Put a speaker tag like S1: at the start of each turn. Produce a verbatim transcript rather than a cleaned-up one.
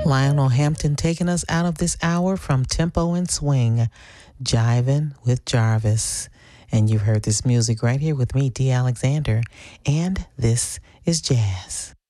S1: Lionel Hampton taking us out of this hour from Tempo and Swing, Jivin' with Jarvis. And you've heard this music right here with me, D. Alexander, and this is Jazz.